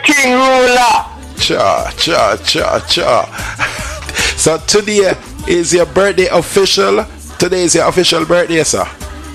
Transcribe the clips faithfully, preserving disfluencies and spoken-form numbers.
king ruler. Cha, cha, cha, cha. So today is your birthday official? Today is your official birthday, sir?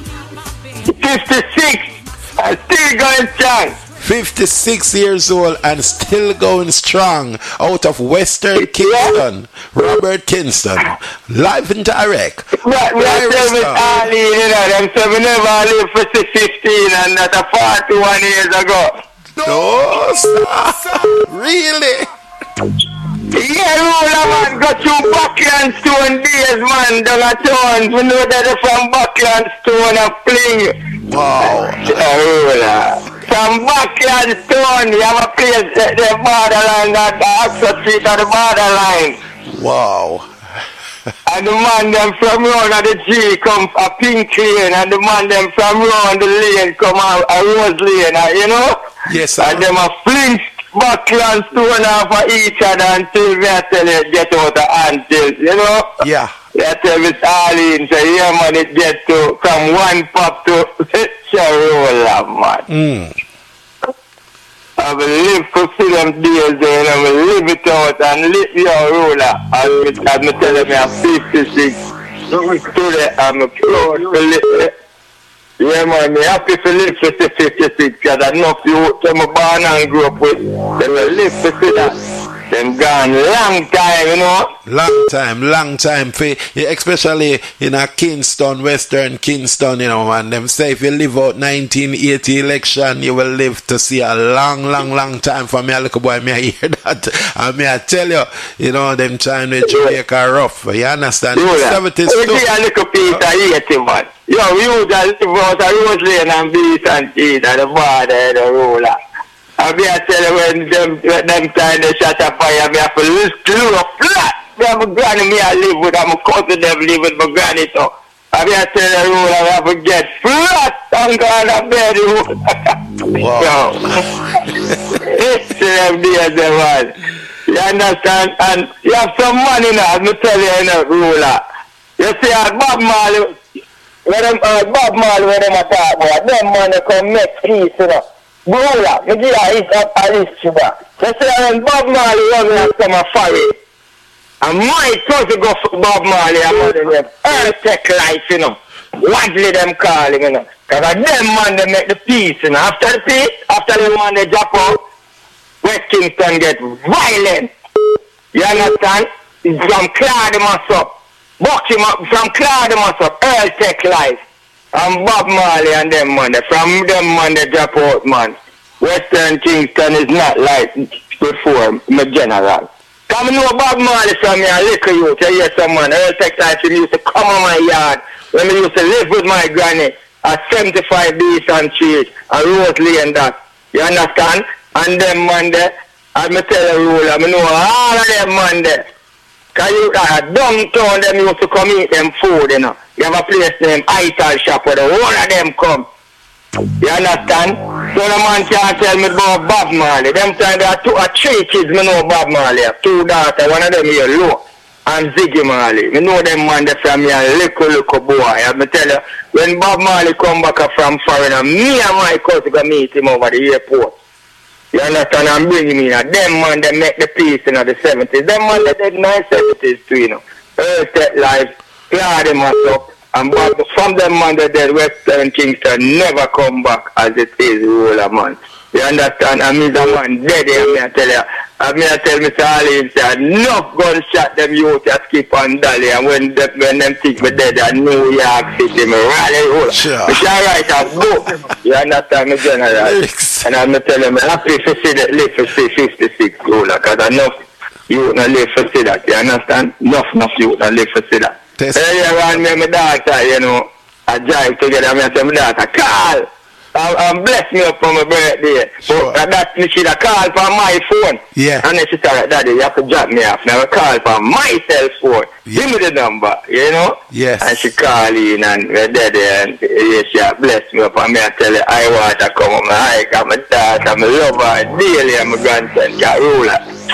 fifty-six. I'm still going strong. fifty-six years old and still going strong out of Western Kingston. Robert Kingston. Live and direct. But we are still with Ali, you know, them so we never lived for fifteen and that's a forty-one years ago. No, sir. Really? Yeah, ruler man, got through Buckland Stone days, man, down at Towns. We know that they're from Buckland Stone and Fling. Wow. Yeah, ruler. From Buckland Stone, you have a place at the borderline, at the Oxford Street at the borderline. Wow. And the man them from round at the G come a Pink Lane, and the man them from round the lane come a, a Rose Lane, uh, you know? Yes, sir. And them a fling Buckland Stone off for each other until we tell you get out of until, you know? Yeah. They tell me Arlene, say, yeah man, it get to from one pop to Charola, man. Mm. I will live for see them days there, and I will live it out and live your ruler. And I'm telling me I'm fifty-six. Today I'm proud to live. Yeah man, I'm happy to live for fifty-six because enough you to my born and grew up with. They will live to see that. Them gone long time, you know. Long time, long time. For, especially in a Kingston, Western Kingston, you know, man. Them say if you live out nineteen eighty election, you will live to see a long, long, long time. For me, a little boy, me I hear that. And me I tell you, you know, them time with Jamaica rough. You understand? seventies too. We see a little piece of eighty, man. Yo, we used to live out a Rose Lane and beef and cheese at the border, the ruler. I be a tell you when them, when them time they shut a fire, me have to lose up flat. Me have a granny me I live with, I'm a cousin them live with my granny so. I be a tell you rule, I have to get flat and go on a bed. Wow. It's them days, them man. You understand? And you have some money now, me tell you, you know, ruler. You see, uh, Bob Marley, when them, uh, Bob Marley, when them a talk about, them money come make peace, you know. Ruler, me give a hit up a list to that. You see, when Bob Marley was in some a foreign, and my cousin go for Bob Marley, I'm on them Earth Tech Life, you know. Wadley them call him, you know. Because them man, they make the peace, you know. After the peace, after the one they drop out, West Kingston get violent. You understand? From Claudimus up. Buck him up, from Claudimus up, Earth Tech Life. And Bob Marley and them man, from them man they drop out, man. Western Kingston is not like before, my general. Come know Bob Marley from me, a little youth, you hear some man, Earl Texas, he used to come on my yard, when we used to live with my granny, at seventy-five Beeson Street, and Rose Lane that. You understand? And them man there, I me tell you rule, I know all of them man there. Because you got a downtown, them used to come eat them food, you know. You have a place named Ital Shop where the whole of them come. You understand? So the man can't tell me about Bob Marley. Them time there are two or three kids me know Bob Marley. Two daughters, one of them here low. And Ziggy Marley. Me know them man there from me a little little boy. I me tell you, when Bob Marley come back from foreign, me and my cousin go meet him over the airport. You understand? And bring him in. And them man they make the peace in the seventies. Them man they did in the seventies too, you know. Earth Tech Life. Clear them up, and but from them man that dead Western Kingston never come back as it is ruler man. You understand? And me the man dead here, me I tell you. And me I tell Mister Ali, say enough gunshot them youth to skip and dolly, and when them when them think me dead in New York City, me rally ruler. Sure. Me shall write a book. You understand me general? And I'm tell you, me happy to see that live to see fifty-six ruler, because enough youth not live to see that, you understand? Enough enough youth not live to see that. Earlier on, me and my daughter, you know, I drive together, I say, my daughter, call, and, and bless me up for my birthday. Sure. But that, she a call from my phone. Yeah. And then she said, Daddy, you have to drop me off. Now I call from my cell phone. Yeah. Give me the number, you know? Yes. And she call in, and we're dead there, and yeah, she bless me up, and me I tell her, I want to come up, my hike, and my daughter, my lover, daily, and my grandson, Carula.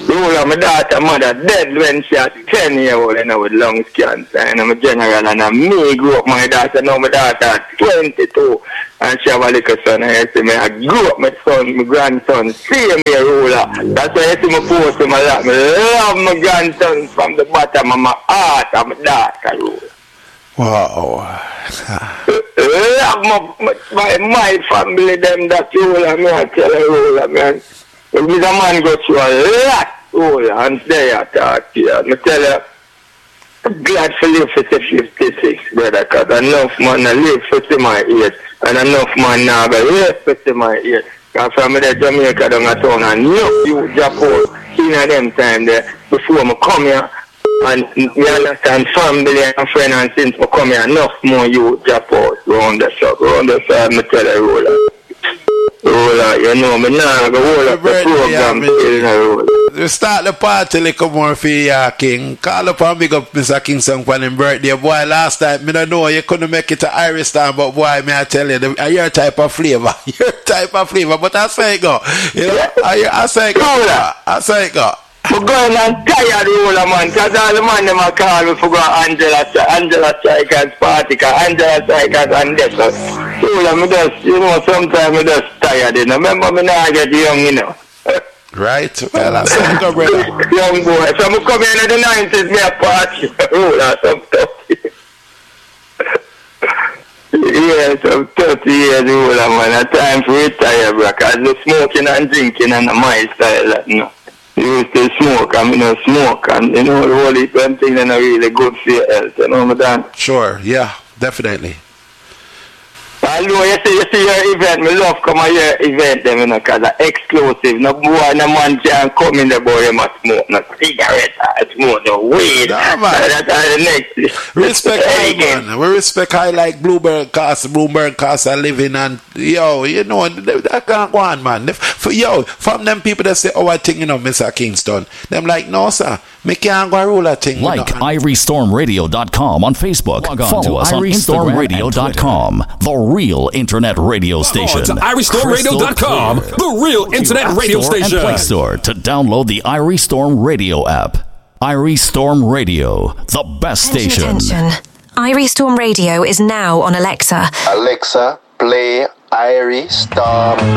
Ruler, my daughter mother dead when she was ten years old, you know, with lung cancer. And I'm a general, and I me grew up my daughter. Now my daughter twenty-two, and she have a little son. And I see me, I grew up my son, my grandson, see me ruler. That's why I see me post him a lot. I love my grandson from the bottom of my heart, and my daughter ruler. Wow. Love my, my, my family, them that ruler, me I tell you ruler, man. If a man go through a lot, ruler, and there I talk to you. I tell you, I'm glad to live for fifty-six, brother, because enough man live for my age, and enough man now go live for my age. Because from the Jamaica down a town, and enough you Japan, in them time there, before I come here, and you understand, family and friends, and since I come here, enough more you Japan, round the shop, round the side, I tell you, ruler. Ruler, you know, me now go hold up the program still in a roll. We start the party little more for you, King. Call up and big up Mister Kingston for his birthday. Boy, last time, me don't know, you couldn't make it to Irish Town, but boy, me I tell you, the, your type of flavor. Your type of flavor, but I say it go. You know, I, I say it go. I say it go. I'm going and tired ruler, man, because all the man them a call me for go Angela, Angela Strikers party, because Angela Strikers and this. Ruler, me just, you know, sometimes me just tired, you know. Remember me now get young, you know. Right? Well, I say it go, brother. Young boy. So I'm coming in the nineties, me a party. Ruler, some thirty. Yeah, some thirty years ruler, man. A time for retire, bro, because the smoking and drinking and my style, you know. You used to smoke, and you know, smoke, and you know, the whole heap of things are not really good for your health, you know, madam? Sure, yeah, definitely. Although you see, you see your event, me love come on your event, them, you know, because it's exclusive. No boy, no man can come in the boy, you must smoke, no cigarette, or smoke, no weed. Nah, man. That's all the next. Respect high, man. We respect high like Bluebird Castle, Bluebird Castle living, and yo, you know, that can't go on, man. For, yo, from them people that say, oh, I think, you know, Mister Kingston, them like, no, sir, me can't go rule that thing. Like Irie Storm Radio dot com on Facebook. Log on Follow to us on Irie Storm Radio dot com, the real internet radio station. Log on to Irie Storm Radio dot com, the real internet radio station. And Play Store to download the Irie Storm Radio app. Irie Storm Radio, the best station. Attention. Irie Storm Radio is now on Alexa. Alexa, play Irie Storm.